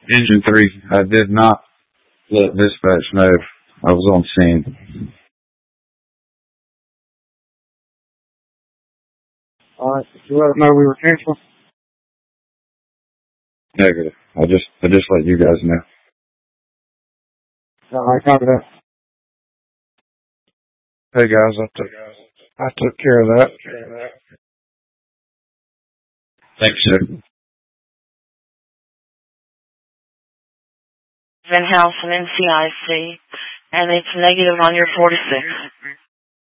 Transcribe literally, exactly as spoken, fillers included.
Engine three, I did not let dispatch know I was on scene. Alright, did you let them know we were canceling? Negative. I just, I just let you guys know. Alright, copy that. Hey guys, I took, I took care of that. Thanks, sir. Van Housen, N C I C, and it's negative on your forty-six.